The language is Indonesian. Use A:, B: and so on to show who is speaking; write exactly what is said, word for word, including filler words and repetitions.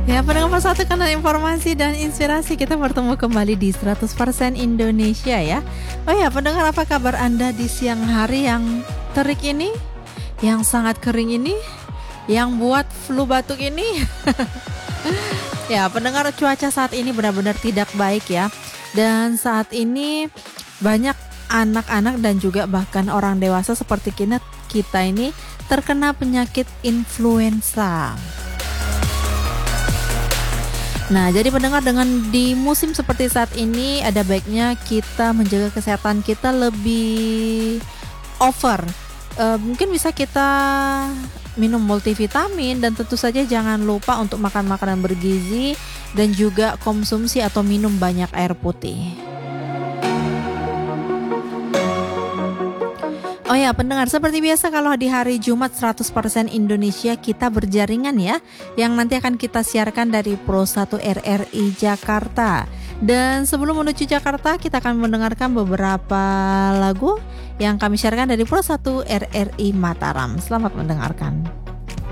A: Ya, pendengar Persatu Kanal Informasi dan Inspirasi, kita bertemu kembali di seratus persen Indonesia ya. Oh ya, pendengar, apa kabar Anda di siang hari yang terik ini? Yang sangat kering ini? Yang buat flu batuk ini? Ya, pendengar, cuaca saat ini benar-benar tidak baik ya. Dan saat ini banyak anak-anak dan juga bahkan orang dewasa seperti kita, kita ini terkena penyakit influenza. Nah, jadi pendengar, dengan di musim seperti saat ini ada baiknya kita menjaga kesehatan kita lebih over. E, mungkin bisa kita minum multivitamin dan tentu saja jangan lupa untuk makan makanan bergizi dan juga konsumsi atau minum banyak air putih. Oh ya, pendengar, seperti biasa kalau di hari Jumat seratus persen Indonesia kita berjaringan ya, yang nanti akan kita siarkan dari Pro satu R R I Jakarta. Dan sebelum menuju Jakarta, kita akan mendengarkan beberapa lagu yang kami siarkan dari Pro satu R R I Mataram. Selamat mendengarkan.